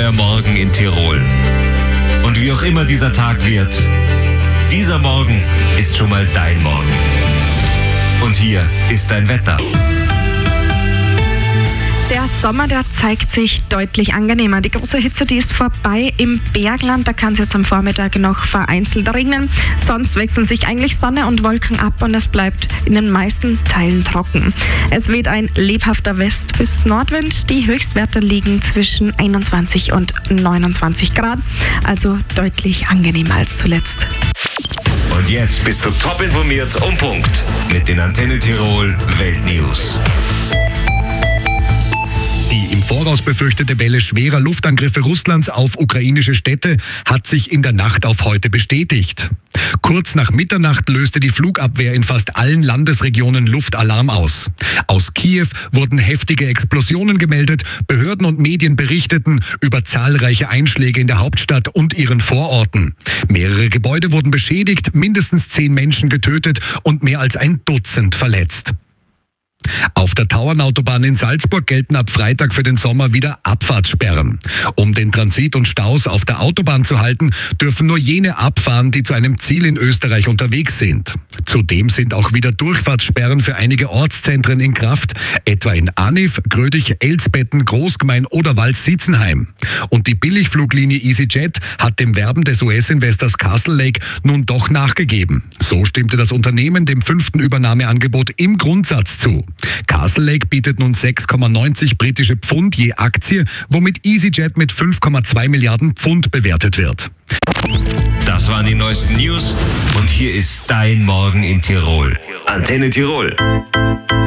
neuer Morgen in Tirol. Und wie auch immer dieser Tag wird, dieser Morgen ist schon mal dein Morgen. Und hier ist dein Wetter. Der Sommer, der zeigt sich deutlich angenehmer. Die große Hitze, die ist vorbei im Bergland. Da kann es jetzt am Vormittag noch vereinzelt regnen. Sonst wechseln sich eigentlich Sonne und Wolken ab und es bleibt in den meisten Teilen trocken. Es weht ein lebhafter West- bis Nordwind. Die Höchstwerte liegen zwischen 21 und 29 Grad. Also deutlich angenehmer als zuletzt. Und jetzt bist du top informiert um Punkt mit den Antenne Tirol Weltnews. Die im Voraus befürchtete Welle schwerer Luftangriffe Russlands auf ukrainische Städte hat sich in der Nacht auf heute bestätigt. Kurz nach Mitternacht löste die Flugabwehr in fast allen Landesregionen Luftalarm aus. Aus Kiew wurden heftige Explosionen gemeldet, Behörden und Medien berichteten über zahlreiche Einschläge in der Hauptstadt und ihren Vororten. Mehrere Gebäude wurden beschädigt, mindestens 10 Menschen getötet und mehr als ein Dutzend verletzt. Auf der Tauernautobahn in Salzburg gelten ab Freitag für den Sommer wieder Abfahrtssperren. Um den Transit und Staus auf der Autobahn zu halten, dürfen nur jene abfahren, die zu einem Ziel in Österreich unterwegs sind. Zudem sind auch wieder Durchfahrtssperren für einige Ortszentren in Kraft, etwa in Aniv, Grödig, Elsbetten, Großgemein oder Wals-Sitzenheim. Und die Billigfluglinie EasyJet hat dem Werben des US-Investors Castle Lake nun doch nachgegeben. So stimmte das Unternehmen dem 5. Übernahmeangebot im Grundsatz zu. Castle Lake bietet nun 6,90 britische Pfund je Aktie, womit EasyJet mit 5,2 Milliarden Pfund bewertet wird. Das waren die neuesten News und hier ist dein Morgen in Tirol. Antenne Tirol.